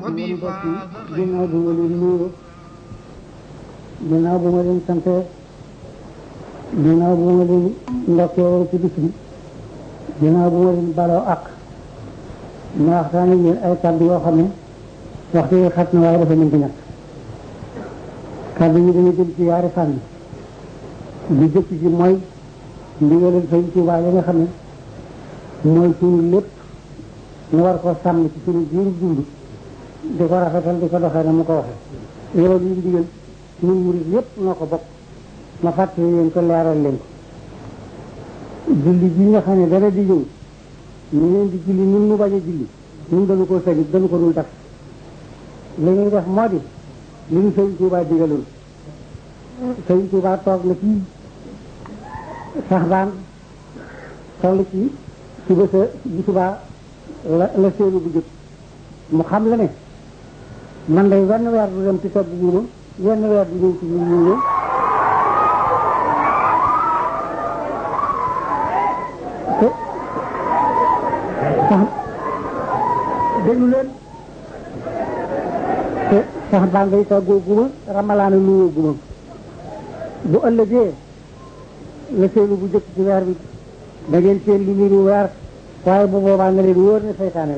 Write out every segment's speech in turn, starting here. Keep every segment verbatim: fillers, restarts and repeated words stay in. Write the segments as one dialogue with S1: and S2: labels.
S1: yéen mbokk yi ginnaaw bu ma leen nuyoo ginnaaw bu ma leen sante ginnaaw bu ma leen ndokkee ci bis bi ginnaaw bu ma leen baloo ak ma waxtaan ak yéen ay kàddu yoo xam ne waxtu yi xat na waaye dafa mën di ñàkk kàddu yi dana jëm ci yaari fànn bi jëkk ci mooy ndigalal Sëñ Tuubaa yi nga xam ne mooy suñu lépp ñu war ko sàmm ci suñu biir dund di ko rafetal di ko doxee na mu ko waxee loolu ñu digal ñun murid yépp noo ko bokk ma fàttali leen ko leeral leen ko julli ji nga xam ne dara di ñëw ñu leen di julli ñun mu bañ a julli ñun dañu ko sañit dañu ko dul def li ñuy def moo di li ñu Sëñ Tuubaa digaloon Sëñ Tuubaa toog na ci sax baan toll ci suba sa bu subaa la la séenu bu jëkk mu xam la ne man day wenn weer du dem ci togg guuma wenn weer du ñëw ci ñu ñu ñëw te sax déglu leen te sax baa ngay toggoo guma ramalaana luwoo guma bu ëllëgee la seenu bu jëkk ci weer bi da ngeen seen lu niru weer waaye bu boobaa nga leen wóor ne seytaane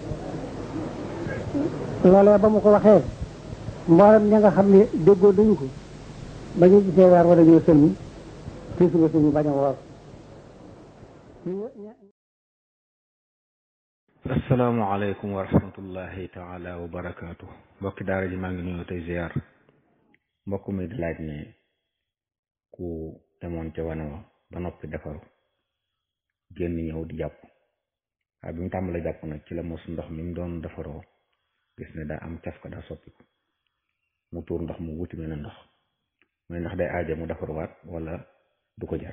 S1: la loolee ba mu ko waxee mboolem ña nga xam ne déggoo dañu ko ba ñu gisee weer wala ñoo sëlmi ci suba suñu bañ a woor.
S2: asalaamaaleykum wa rahmatullahi taala wa barakaatu. mbokki daara ji maa ngi nuyu tey ziar mbokk mi di laaj ne ku demoon ca wane wa ba noppi defaru génn ñëw di jàpp waaye bi mu tàmbalee jàpp nag ci la mos ndox mi mu doon defaroo gis ne daa am caf ka daa soppiku mu tuur ndox mu wuti mel ne ndox mooy ndax day aaje mu defaruwaat wala du ko jar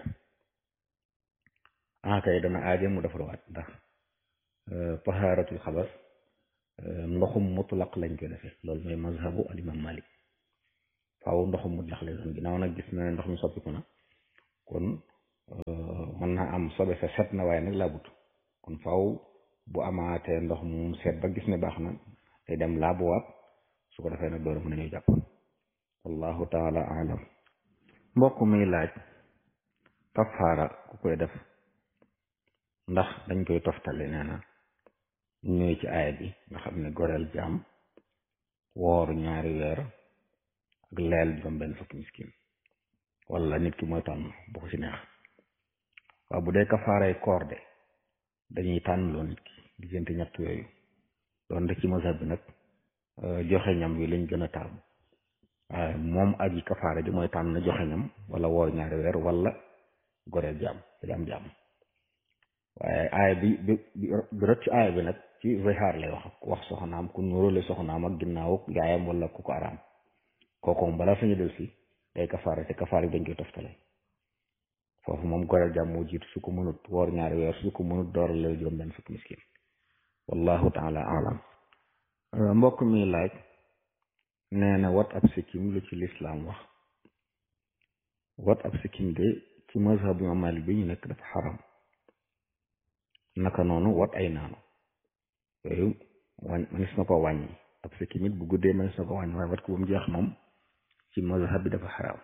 S2: ah kay dana aaje mu defaruwaat ndax tahaaratul xabas ndoxum mutlaq lañ koy defee loolu mooy mazhabu al imam Malik faaw ndoxum mutlaq lay doon ginnaaw nag gis na ne ndox mi soppiku na kon mën naa am sobe sa set na waaye nag laabut kon faaw bu amaatee ndox mu seet ba gis ne baax na day dem laabuwaat su ko defee nag door a mën a ñëw jàpp wallahu taala alam mbokk mi laaj kafaara ku koy def ndax dañ koy toftale nee na ñëw ci aaya bi nga xam ne goreel jaam woor ñaari weer ak leel juróom benn fukki miskin wala nit ki mooy tànn bu ko ci neex waaw bu dee kafaaray koor de dañuy tànn loo nit ki diggante ñett yooyu doon de ci mazhab bi nag joxe ñam wi lañ gën a taamu waaye moom aji kafaara ji mooy tànn joxe ñam wala woor ñaari weer wala goreel jaam jaam jaam waaye aaya bi bi bi rot ci aaya bi nag ci zihaar lay wax wax soxnaam ku nuróole soxnaam ak ginnaaw yaayam wala ku ko araam kooku moom balaa sañu del si day kafaara te kafaara bi dañ koy toftale foofu moom goreel jàmm moo jiitu su ko mënut woor ñaari weer su ko mënut dooral la juróom benn fukki miskin wallahu taala alam mbokk mi laaj nee na wat ab sikkim lu ci lislaam wax wat ab sikkim de ci mazhab bu Maalik bi ñu nekk dafa xaram naka noonu wat ay naanu yooyu wañ manis na ko wàññi ab sikkim it bu guddee manis na ko wàññi waaye wat ko ba mu jeex moom ci mazhab bi dafa xaraam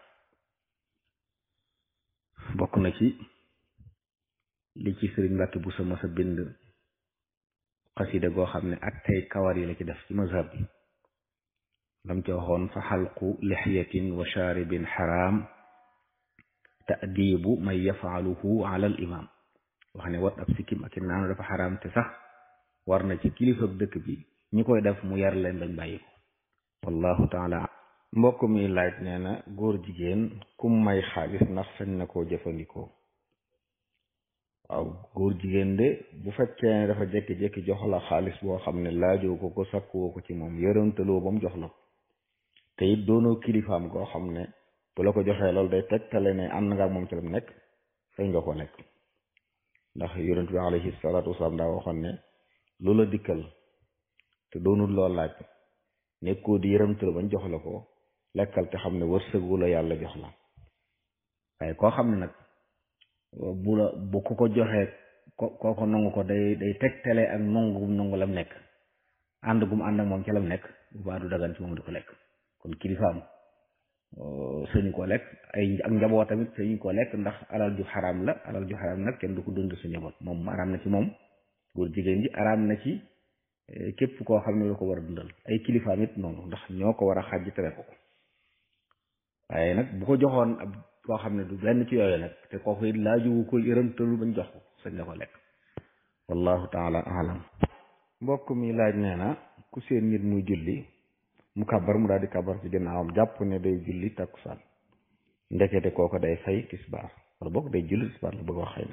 S2: bokk na ci li ci sëriñ Mbàkke bu sa masa bind xasida goo xam ne ak tey kawar yi la ci def ci mazhab bi lam ci waxoon fa xalqu lixyatin wa shaaribin xaraam taadibu man yafaaluhu ala al imam wax ne wat ab sikkim ak i naanu dafa xaraam te sax war na ci kilifa dëkk bi ñi koy def mu yar leen bañ bàyyi ko wallahu taala mbokk mi laaj nee na góor jigéen kum may xaalis ndax sañ na koo jëfandikoo waaw góor jigéen de bu fekkee ne dafa jékki-jékki jox la xaalis boo xam ne laajoo ko ko sakkuwoo ko ci moom yërëntaloo ba mu jox la ko te it doonoo kilifaam goo xam ne bu la ko joxee loolu day tegtale ne am na nga ak moom ci la mu nekk sañ nga ko lekk ndax yonent bi alayhi salaatu wasalaam daa waxoon ne lu la dikkal te doonul loo laaj nekkoo di yërëmtal bañ jox la ko lekkal te xam ne wërsëgu la yàlla jox la waaye koo xam ne nag bu la bu ko ko joxee ko kooko nangu ko day day tegtale ak nangu nangu lam nekk ànd gum ànd ak moom ca lam nekk bu baax du dagan ci moom di ko lekk kon kilifaam sëñu ko lekk ay ak njaboot tamit sëñu ko lekk ndax alal ju xaraam la alal ju xaraam nag kenn du ko dund sa njaboot moom araam na ci moom góor jigéen ji araam na ci képp koo xam ne lu ko war a dundal ay kilifaam it noonu ndax ñoo ko war a xàjj tere ko ko waaye nag bu ko joxoon ab koo xam ne du benn ci yooyu nag te kooku it laaju ko yërëmtalu bañ jox ko sañ la ko lekk wallahu taala alam mbokk mi laaj nee na ku seen nit muy julli mu kabar mu daal di kabar ci ginnaawam jàpp ne day julli takkusaan ndekete kooko day fay tisbaar wala boog day julli tisbaar la bëgg wax xëy na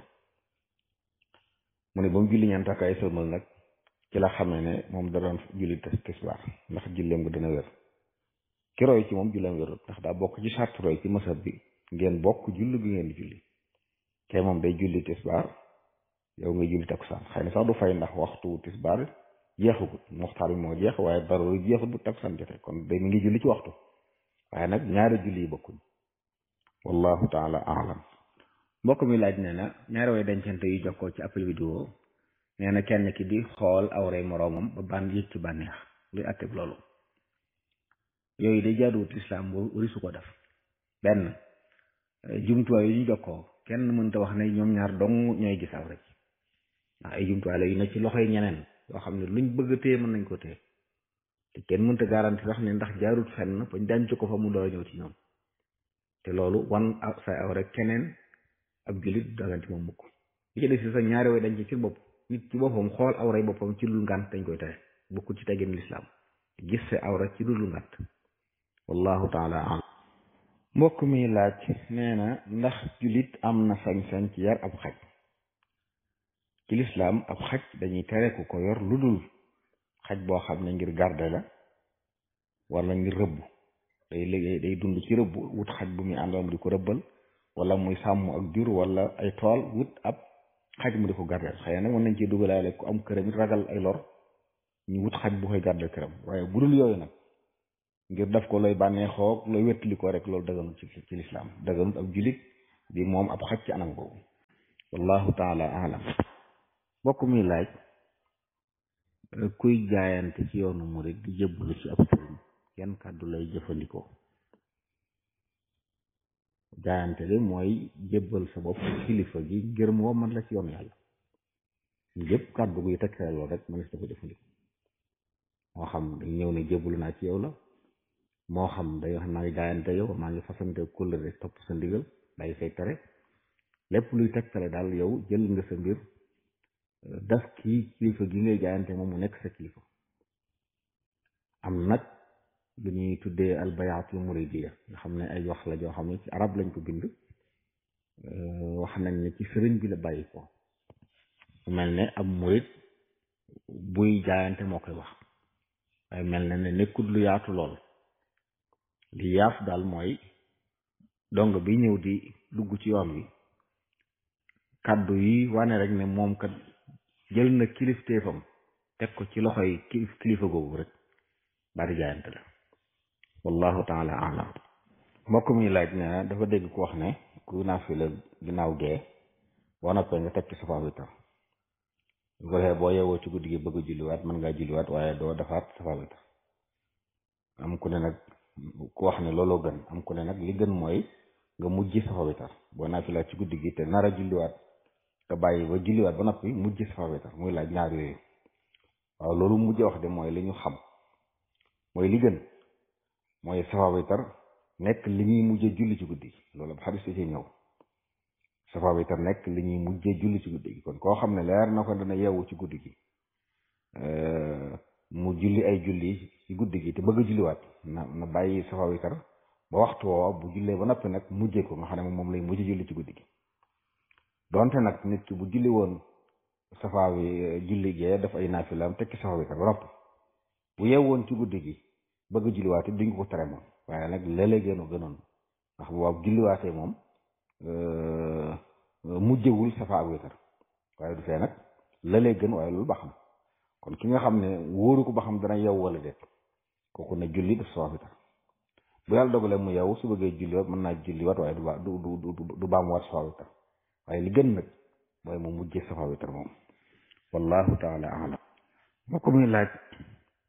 S2: mu ne ba mu julli ñeent ak ay sëlmal nag ci la xamee ne moom da doon julli tisbaar ndax julleem nga dina wér ki roy ci moom julleem wérut ndax daa bokk ci charte roy ci masab bi ngeen bokk julli bi ngeen di julli kay moom day julli tisbaar yow nga julli takkusaan xëy na sax du fay ndax waxtu tisbaar jeexagut muxtaar bi moo jeex waaye dara jeexut bu takkusaan jotee kon day mi ngi julli ci waxtu waaye nag ñaari julli yi bokkuñ wallahu taala alam mbokk mi laaj nee na ñaari way dencante yu jokkoo ci appel vidéo nee na kenn ki di xool awray moroomam ba ban yëg ci bànneex luy atteb loolu yooyu day jaaduwut lislaam wari su ko def benn jumtuwaay yu ñu jokkoo kenn mënta wax ne ñoom ñaar dong ñooy gis awra ci ndax ay jumtuwaay la yu ne ci loxoy ñeneen yoo xam ne luñ bëgg a téye mën nañ ko téye te kenn mënta garanti sax ne ndax jaarut fenn bañ denc ko fa mu door a ñëw ci ñoom te loolu wan say awra keneen ab jullit dagan ci moom mukk li ci des si sax ñaari way dañ ci ci bopp nit ci boppam xool awray boppam ci lu ngànt dañ koy tere bokkul ci teggin lislaam gis sa awra ci lu ngànt wallahu taala alam mbokk mi laaj nee na ndax jullit am na sañ-sañ ci yar ab xaj ci lislaam ab xaj dañuy tere ku ko yor lu dul xaj boo xam ne ngir garde la wala ngir rëbb day liggéey day dund ci rëbb wut xaj bu muy àndal mu di ko rëbbal wala muy sàmm ak jur wala ay tool wut ab xaj mu di ko gardeel xëy na mën nañ ci dugalaale ku am këram it ragal ay lor ñu wut xaj bu koy gardeel këram waaye bu dul yooyu nag ngir def ko looy bànneexoo looy wettali ko rek loolu daganut ci ci lislaam daganut ab jullit di moom ab xaj ci anam boobu wallahu taala alam mbokk muy laaj kuy jaayante ci yoonu murid di jëbbalu ci ab sëriñ yan kàddu lay jëfandikoo jaayante de mooy jébbal sa bopp kilifa gi ngir mu wommat la ci yoonu yàlla yëpp kàddu guy tekkale loolu rek mënees na ko jëfandikoo moo xam dañ ñëw ne jébbalu naa ci yow la moo xam day wax maa ngi jaayante yow maa ngi fasante kóllëre topp sa ndigal day say tere lépp luy tekkale daal yow jël nga sa mbir daf kii kilifa gi ngay jaayante moom mu nekk sa kilifa am nag lu ñuy tuddee albayaatul muridiya nga xam ne ay wax la joo xam ne ci arab lañ ko bind wax nañ ne ci sëriñ bi la bàyyi ko mel ne ab murid buy jaayante moo koy wax waaye mel na ne nekkul lu yaatu lool li yaaf daal mooy dong bi ñëw di dugg ci yoon wi kàddu yi wane rek ne moom kat jël na kilifteefam teg ko ci loxoy kilifa googu rek bari jaayante la wallahu taala alam mbokk mi laaj ne dafa dégg ku wax ne ku naafila ginnaaw gee boo noppee nga teg ci safa witar bu ko defee boo yeewoo ci guddi gi bëgg a julliwaat mën ngaa julliwaat waaye doo defaat safa witar am ku ne nag ku wax ne looloo gën am ku ne nag li gën mooy nga mujj safa witar boo naafila ci guddi gi te nar a julliwaat nga bàyyi ba julliwaat ba noppi mujj safa witar muy laaj ñaar yooyu waaw loolu mujj wax de mooy li ñu xam mooy li gën mooy safa witar nekk li ñuy mujjee julli ci guddi gi loolu ab xadis ci ñëw safa witar nekk li ñuy mujjee julli ci guddi gi kon koo xam ne leer na ko dana yeewu ci guddi gi mu julli ay julli ci guddi gi te bëgg a julliwaat na na bàyyi safa witar ba waxtu woo bu jullee ba noppi nag mujjee ko nga xam ne moom lay mujjee julli ci guddi gi donte nag nit ki bu julli woon safa wi julli gee daf ay naafilaam tekki safa witar ba noppi bu yeewoon ci guddi gi bëgg julliwaate duñ ko tere moom waaye nag léeg-léeg gënu gënoon ndax bu waaw julliwaatee moom mujjewul safa ak witar waaye du fee nag léeg-léeg gën waaye loolu ba xam kon ki nga xam ne wóoru ko ba xam dana yeew wala déet kooku ne julli def safa witar bu yàlla dogalee mu yeewu su bëggee julliwaat mën naa julliwaat waaye du ba du du du baamuwaat safa witar waaye li gën nag mooy mu mujjee safa witar moom wallahu taala alam moo ko muy laaj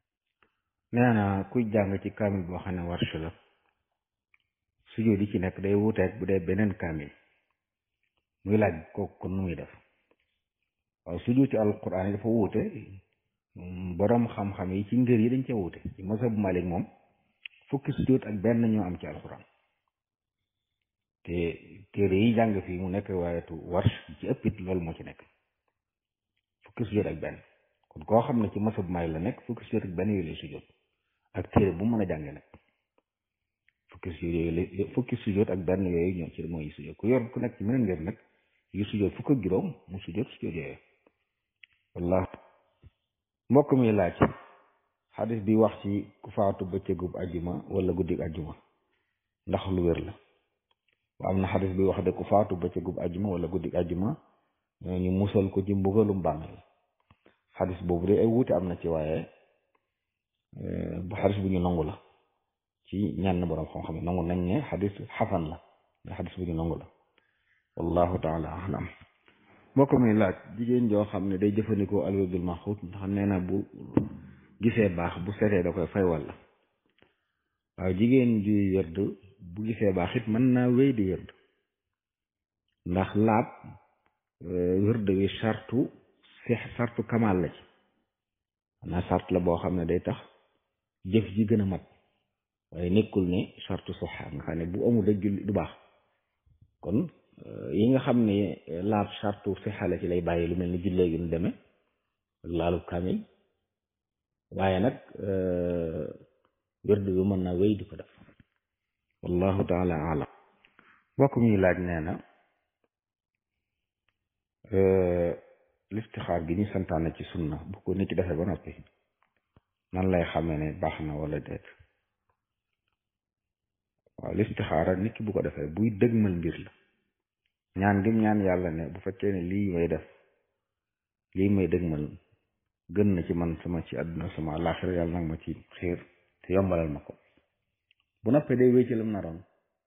S2: nee na kuy jàng ci kaamil boo xam ne warsh la sujjóot yi ci nekk day wuuteeg bu dee beneen kaamil muy laaj kooku kon nu muy def waaw sujjóot ci alquran yi dafa wuute boroom xam-xam yi ci ngër yi dañ ca wuute ci mazhab Malik moom fukki sujjóot ak benn ñoo am ci alquran te téere yi jàng fii mu nekk waayetu warsh ci ëppit loolu moo ci nekk fukki sujjóot ak benn kon koo xam ne ci mazhab Malik la nekk fukki sujjóot ak benn yooyu lay sujjóot ak téere bu mën a jànge nag fukki sujjóot yooyu fukki sujjóot ak benn yooyu ñoo ci mooy sujjóot ku yor ku nekk ci meneen ngeen nag yu sujjóot fukk ak juróom mu sujjóot sujjóot yooyu wallah mbokk mi laaj xadis bi wax ci ku faatu bëccëgub ajjuma wala guddig ajjuma ndax lu wér la wa am na xadis bi wax de ku faatu bëccëgub ajjuma wala guddig ajjuma ñu musal ko ci mbugalum bàmmeel xadis boobu de ay wuute am na ci waaye bu xadis bu ñu nangu la ci ñenn borom xam-xam yi nangu nañ ne xadis xasan la mais xadis bu ñu nangu la wallahu taala alam mbokk mi laaj jigéen joo xam ne day jëfandikoo alwadul maxuut ndax nee na bu gisee baax bu setee da koy fay walla waaw jigéen ji yërd bu gisee baax it mën naa wéy di yërd ndax laab wërd wi sartu seex sartu kamaal la ci xanaa sart la boo xam ne day tax jëf ji gën a mat waaye nekkul ne sartu soxa nga xam ne bu amul rek julli du baax kon yi nga xam ne laab sartu soxa la ci lay bàyyi lu mel ni jullee gi nu demee ak laalu kamil waaye nag wërd bi mën naa wéy di ko def wallahu taala alam mbokk mi laaj nee na listixaar gi ñu santaane ci sunna bu ko nit ki defee ba noppi nan lay xamee ne baax na wala déet waaw listixaara nit ki bu ko defee buy dëgmal mbir la ñaan gim ñaan yàlla ne bu fekkee ne lii may def lii may dëgmal gën na ci man sama ci àdduna sama àllaaxira yàlla nag ma ci xiir te yombalal ma ko bu noppee day wéy ci lam naroon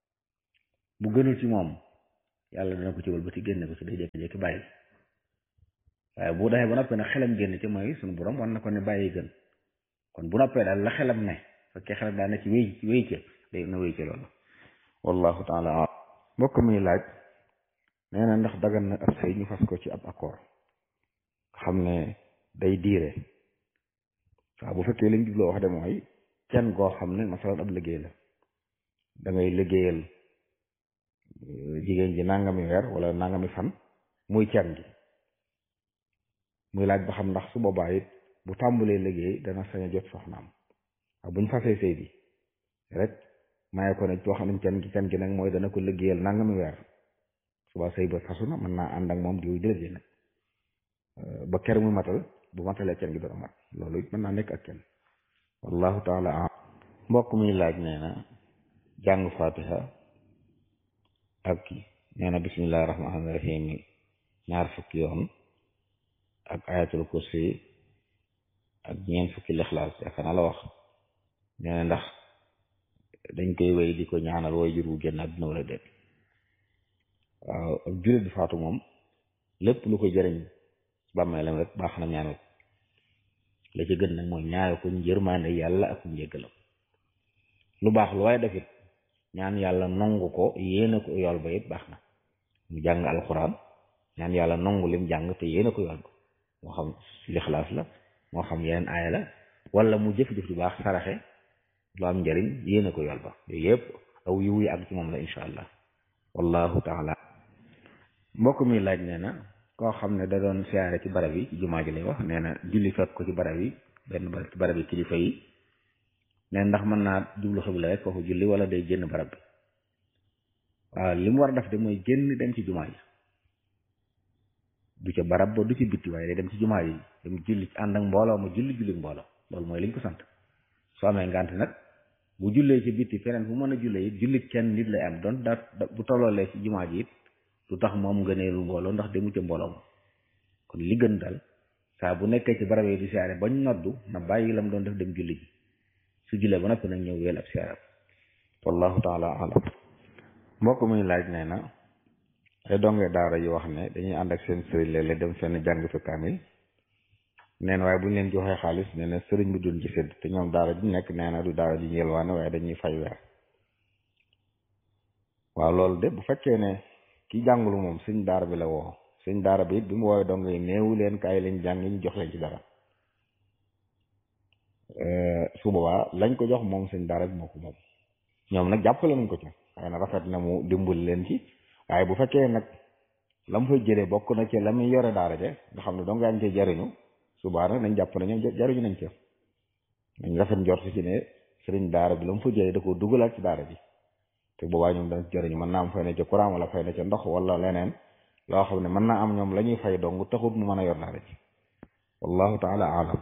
S2: bu gënul ci moom yàlla dina ko ci wal ba ci génne ko ci day jékki-jékki bàyyi waaye bu defee ba noppee nag xelam génn ci mooy suñu borom war na ko ne bàyyi gën kon bu noppee daal la xelam ne fekkee xelam daal na ci wéy wéy ci day na wéy ci loolu wallahu taala mbokk mi laaj nee na ndax dagan na ab sëy ñu fas ko ci ab accord xam ne day diire waaw bu fekkee liñ jubloo wax de mooy kenn goo xam ne masalan ab liggéey la da ngay liggéeyal jigéen ji nangami weer wala nangami fan muy kenn gi muy laaj ba xam ndax su boobaa it bu tàmbulee liggéey dana sañ a jot soxnaam waaw buñ fasee sëy bi rek maye ko ne wax nañ kenn gi kenn gi nag mooy dana ko liggéeyal nangami weer suba sëy ba fasu na mën naa ànd ak moom diw jëlëjee nag ba ker muy matal bu matalee kenn gi doon mat loolu it mën naa nekk ak kenn wallahu taala am mbokk mi laaj nee na jàng fatiha ak nee na bismillahi rahmaani rahim ñaar fukki yoon ak ayatul kursi ak ñeent fukki lixlaas yaakaar naa la wax nee na ndax dañ koy wéy di ko ñaanal way jur wu génn àdduna wala déet waaw ak jullit bi faatu moom lépp lu ko jëriñ bàmmeelam rek baax na ñaanal la ci gën nag mooy ñaanal ko yërmande yàlla ak njéggalam lu baax lu waaye defit ñaan yàlla nongu ko yéene ko yool ba it baax na mu jàng alxuraan ñaan yàlla nongu lim jàng te yéene ko yool ba moo xam lixlaas la moo xam yeneen aaya la wala mu jëf-jëf du baax saraxe lu am njëriñ yéene ko yool ba yooyu yëpp aw yiw yi ak ci moom la insha allah wallahu taala mbokk mi laaj nee na koo xam ne da doon siyaare ci barab yi ci jumaa ji lay wax nee na julli fekk ko ci barab yi benn barab ci barab yi kilifa yi nee ndax mën naa jublu xibla rek foofu julli wala day génn barab bi waaw li mu war a def de mooy génn dem ci jumaa ji du ca barab ba du ci bitti waaye day dem ci jumaa ji dem julli ci ànd ak mbooloo ma julli julli mbooloo loolu mooy liñ ko sant soo amee ngant nag bu jullee ci bitti feneen fu mën a jullee it julli kenn nit lay am doon daa bu tolloolee ci jumaa ji it lu tax moom ngëneelu mbooloo ndax demu ca mbooloo ma kon li gën daal saa bu nekkee ci barab yi di siyaare bañ noddu na bàyyi lam doon def dem julli ji su jullee ba noppi nag ñëw weel ab siyaare wallahu taala alam mbokk muy laaj nee na ay donge daara yu wax ne dañuy ànd ak seen sëriñ léeg-léeg dem fenn jàng fi kaamil neen waaye bu ñu leen joxee xaalis nee na sëriñ bi duñ ci sédd te ñoom daara ji nekk nee na du daara ji yelwaane waaye dañuy fay weer waaw loolu de bu fekkee ne ki jàngulu moom sëñ daara bi la woo sëñ daara bi it bi mu woowee dong yi néewu leen kaay lañ jàng ñu jox leen ci dara su boobaa lañ ko jox moom sëñ daara bi moo ko moom ñoom nag jàppale nañ ko ci waaye na rafet na mu dimbali leen ci waaye bu fekkee nag la mu fay jëlee bokk na ci la muy yore daara je nga xam ne dong yaa ngi cee jariñu subaa nag nañ jàpp ne ñoom jariñu nañ ca nañ rafet njort ci ne sëriñ daara bi la mu fa jëlee da ko dugalaat ci daara ji te boobaa ñoom dana jariñu mën naa am fay na ca courant wala fay na ca ndox wala leneen loo xam ne mën naa am ñoom la ñuy fay dong taxut mu mën a yor daara ji wallahu taala alam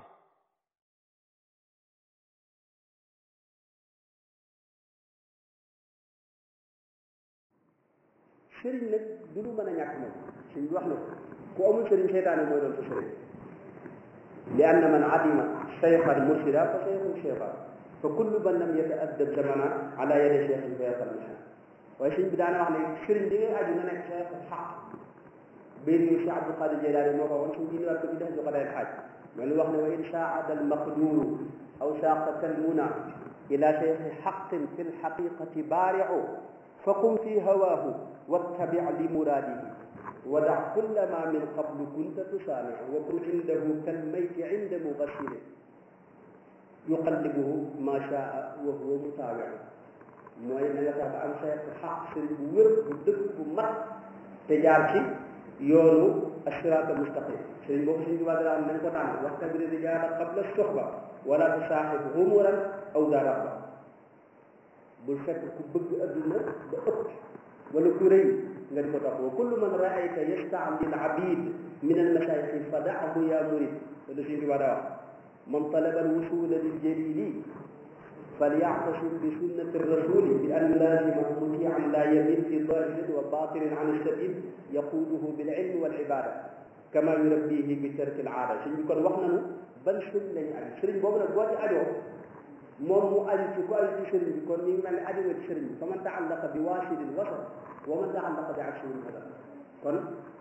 S3: sëriñ nag du lu mën a ñàkk moom sëriñ bi wax na ko ku amul sëriñ seytaane mooy doon sa sëriñ li anna man adima cheykhan mursida fa cheikhun cheykhan fa kullu man lam yata'addab zamana ala yadi cheikhin fa yaqal misna waaye sëriñ bi daana wax ne sëriñ bi ngay aju na nekk cheikh xaq bayt yu Cheikh Abdul Qadir Jeylaani moo ko woon suñu diine waat ko bi def ju xadaay xaaj mais lu wax ne wa in saada al maqduru aw saqa kalmuna ila cheikhi xaqin fi lxaqiqati baariu faqum fi hawaahu wattabi li muraadihi wa dax kulla ma min qablu kunta tusaani wa kun indahu kalmayti inda mubassiri yuqallibuhu ma shaa wa huwa mutaawiu mooy na nga tax ba am cheikh xaq sëriñ bu wér bu dëgg bu mat te jaar ci yoonu asiraata mustaqim sëriñ boobu suñu tubaab dara am nañ ko tànn waxtabir rijaala qabla soxba wala tusaaxib humuran aw daraba bul fekk ku bëgg adduna ba ëpp wala ku rëy nga di ko topp wa kullu man raayta yastaamil abid min almasayixi fadahu ya murid loolu suñu tubaab daa wax man talaba alwusula liljalili falyactasim bi sunnati rasuli bi an lazima mutian la yamil fi zahirin wa batinin an alsabil yaquduhu bililmi walibada kama yurabbihi bi tarki alaada sëñ bi kon wax nañu ban sëriñ lañu aju sëriñ boobu nag boo ci ajoo moom mu aju ci ku aju ci sëriñ bi kon ñu ngi mel ne aju nga ci sëriñ bi fa man taallaqa bi waasidin wasal wa man taallaqa bi aksin hadal kon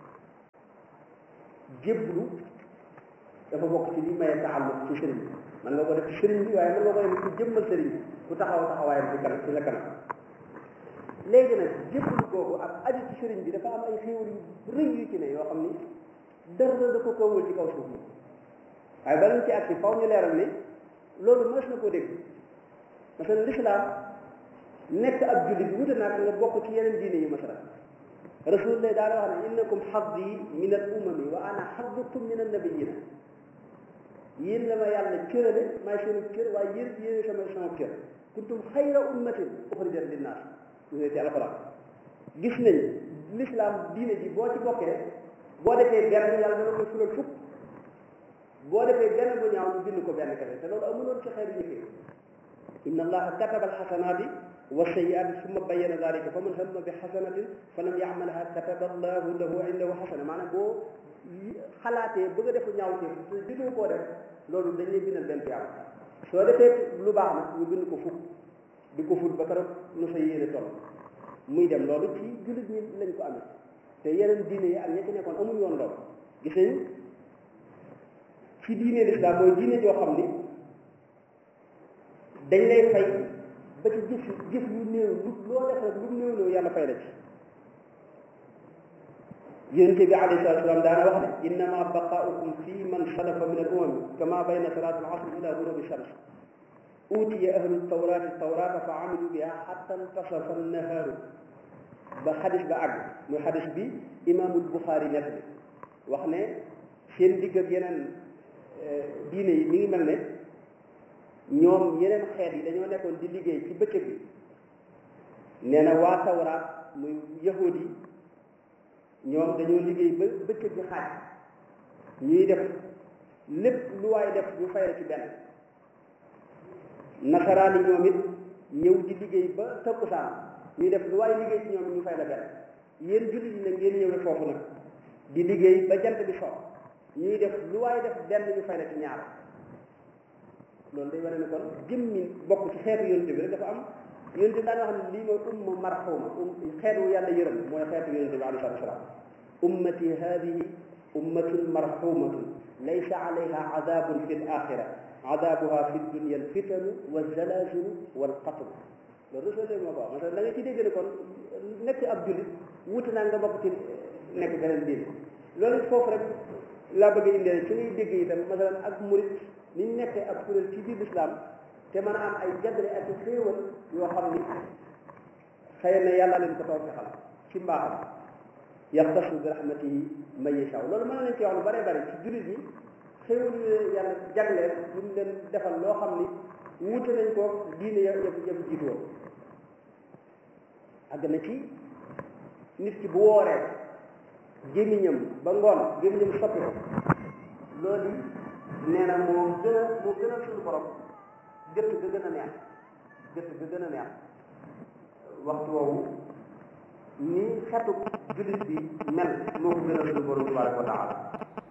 S3: jéblu dafa bokk ci li maye taalluq ci sëriñ bi man nga ko def ci sëriñ bi waaye man nga ko def ku jëmmal sëriñ bi ku taxaw taxawaayam ci kanam ci la kanam léegi nag jéblu googu ak aju ci sëriñ bi dafa am ay xéewal yu rëy yu ci ne yoo xam ni dara da ko kawul ci kaw suuf bi waaye ba lañ ci agsi faw ñu leeral ni loolu mës na koo dégg parce que l'islam nekk ab jullit wute naa nga bokk ci yeneen diine yi masala rasulullah daana wax ne innakum xaddi min al umami wa ana xaddukum min annabiyina yéen la ma yàlla cërale maay seenu cër waaye yéen yéen sama sama cër kuntum xayra ummatin uxrijat linnaas ñu ne ci alxuraan gis nañ l'islam diine ji boo ci bokkee boo defee benn yàlla dana ko fulal fukk boo defee benn bu ñaaw ñu bind ko benn kese te loolu amuloon ci xeer yi ñu inna allaha kataba alxasanaati wa sayiaati summa bayyana dalika fa man hamma bi xasanatin fa lam yacmalha kataba allahu lahu indahu xasana maanaam boo xalaatee bëgg a def ñaaw te judoo koo def loolu dañ lay bindal benn tiyaab soo defee lu baax nag ñu bind ko fukk di ko fut ba keroog nu sa yéene toll muy dem loolu ci jullit ñi lañ ko amee te yeneen diine yi ak ña ci nekkoon amuñu woon loolu gis nañu ci diine lislaam mooy diine joo xam ni dañ lay fay ba ci jëf jëf yu néew lu loo def rek lu néew néew yàlla fay la ci yonente bi alayhi salatu salaam daana wax ne innama baqaaukum fi man salafa min al umami kama bayna salat al asr ila gurubi shams utiya ahlu tawrati tawrata fa amilu biha xatta intasafa annahaaru ba xadis ba àgg muy xadis bi imaamul buxaari nekk bi wax ne seen digg ak yeneen diine yi mi ngi mel ne ñoom yeneen xeet yi dañoo nekkoon di liggéey ci bëccëg bi nee na waa tawraat muy yahud yi ñoom dañoo liggéey ba bëccëg bi xaaj ñuy def lépp lu waay def ñu fay la ci benn nasaraan yi ñoom it ñëw di liggéey ba takkusaan ñuy def lu waay liggéey ci ñoom ñu fay la benn yéen jullit yi nag ngeen ñëwee foofu nag di liggéey ba jant bi so ñuy def lu waay def benn ñu fay la ci ñaar loolu day wane ne kon jëmmi bokk ci xeetu yonente bi rek dafa am yonente daan wax ne lii mooy umma marxuma xeetu yàlla yërëm mooy xeetu yonente bi alayhi salaatu wa salaam ummati haadihi ummatun marxumatun laysa alayha adabun fi l axira adabuha fi dunia al fitanu wa zalazilu wal qatl loolu Rasul moo ko wax parce que da nga ci dégg ne kon nekk ab jullit wuute naa nga bokk ci nekk beneen diine loolu foofu rek laa bëgg a indee ci ngay dégg itam masalan ak murit ni ñu nekkee ab kuréel ci biir lislaam te mën a am ay jadre ak xéewal yoo xam ni xëy na yàlla leen ko toog xal ci mbaaxam yaxtasu bi rahmatihi man yashaa loolu mën na leen ci wax lu bare bare ci jullit yi xéewal yu yàlla jagleel yu mu leen defal loo xam ni wuute nañ ko diine ya yëpp yëpp jiitu woon àgg na ci nit ki bu wooree gémmiñam ba ngoon gémmiñam soppi ko loolu nee na moo gën a moo gën a suñu borom gëtt ga gën a neex gëtt ga gën a neex waxtu woowu ni xetu jullit bi mel moo ko gën a suñu borom tabaraka wa taala